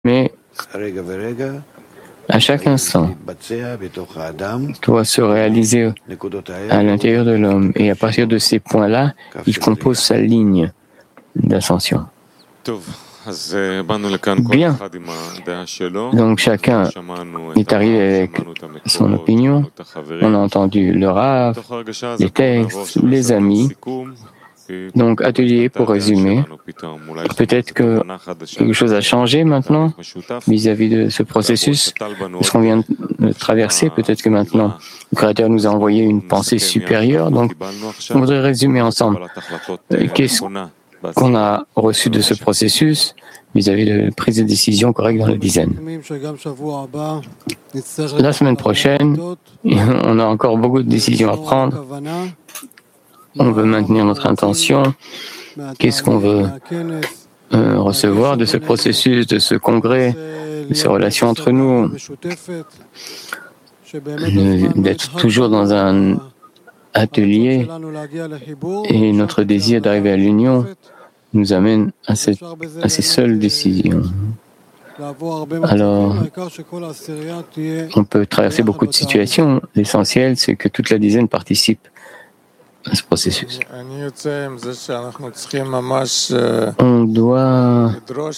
Mais à chaque instant, doit se réaliser à l'intérieur de l'homme. Et à partir de ces points-là, il compose sa ligne d'ascension. Bien. Donc chacun est arrivé avec son opinion. On a entendu le Rav, les textes, les amis. Donc, atelier pour résumer. Peut-être que quelque chose a changé maintenant vis-à-vis de ce processus. Ce qu'on vient de traverser, peut-être que maintenant, le Créateur nous a envoyé une pensée supérieure. Donc, on voudrait résumer ensemble. Qu'est-ce qu'on a reçu de ce processus vis-à-vis de la prise de décision correcte dans la dizaine. La semaine prochaine, on a encore beaucoup de décisions à prendre. On veut maintenir notre intention. Qu'est-ce qu'on veut recevoir de ce processus, de ce congrès, de ces relations entre nous, d'être toujours dans un atelier et notre désir d'arriver à l'union nous amène à ces seules décisions. Alors, on peut traverser beaucoup de situations. L'essentiel, c'est que toute la dizaine participe à ce processus. On doit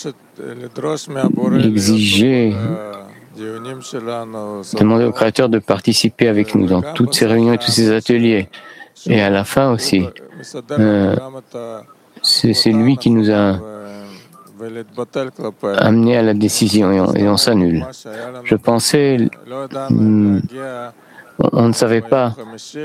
exiger, demander au Créateur de participer avec nous dans toutes ces réunions et tous ces ateliers. Et à la fin aussi, c'est lui qui nous a amenés à la décision et on s'annule. Je pensais, on ne savait pas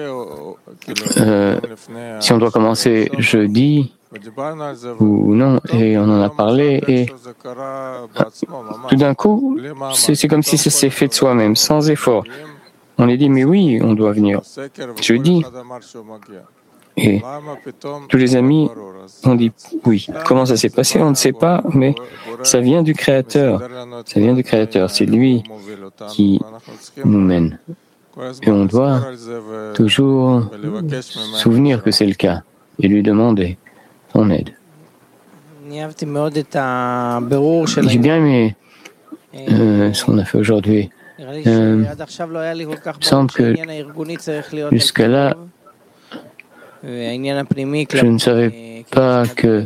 si on doit commencer jeudi ou non, et on en a parlé, et tout d'un coup, c'est comme si ça s'est fait de soi-même, sans effort. On a dit, mais oui, on doit venir jeudi. Et tous les amis ont dit, oui, comment ça s'est passé, on ne sait pas, mais ça vient du Créateur. Ça vient du Créateur, c'est lui qui nous mène. Et on doit toujours souvenir que c'est le cas et lui demander son aide. J'ai bien aimé ce qu'on a fait aujourd'hui. Il me semble que jusqu'à là, je ne savais pas que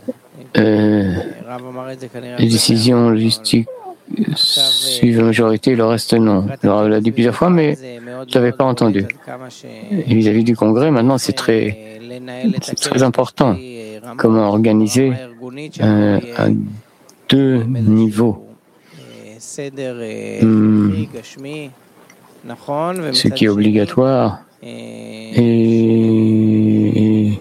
les décisions logistiques suivent la majorité, le reste non. Alors, on l'a dit plusieurs fois, mais je ne l'avais pas entendu. Et vis-à-vis du congrès, maintenant, c'est très important. Comment organiser à deux niveaux. Ce qui est obligatoire et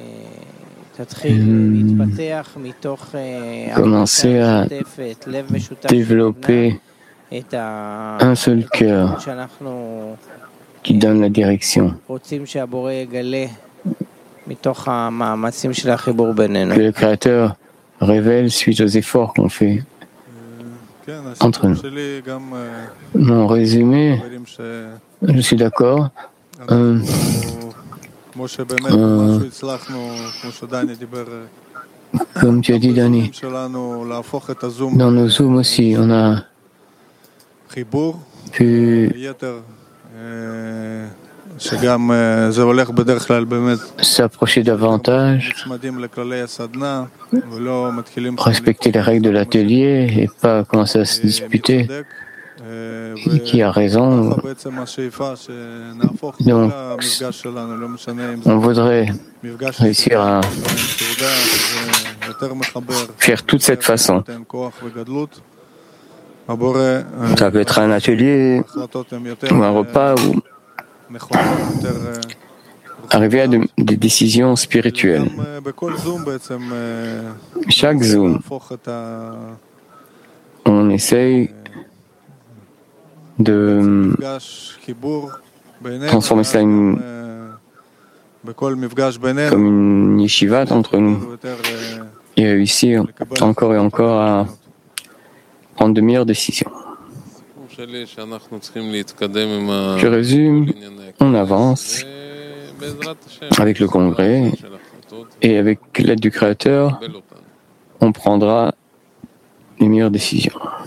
commencer à développer un seul cœur qui donne la direction. Que le Créateur révèle suite aux efforts qu'on fait entre nous. Mon résumé, je suis d'accord. Comme tu as dit, Dani, dans nos Zooms aussi, on a pu s'approcher davantage, respecter les règles de l'atelier et pas commencer à se disputer. Qui a raison. Donc, on voudrait réussir à faire toute cette façon. Ça peut être un atelier ou un repas ou arriver à des décisions spirituelles. Chaque Zoom, on essaye de transformer ça comme une yeshiva entre nous et réussir encore et encore à prendre de meilleures décisions. Je résume, on avance avec le congrès et avec l'aide du Créateur, on prendra les meilleures décisions.